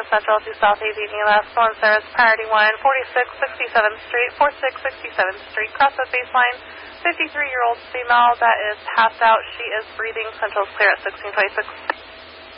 Central to South 18 Last one, service priority 1, 4667th Street, 4667th Street, cross at baseline, 53-year-old female that is passed out. She is breathing. Central's clear at 1626.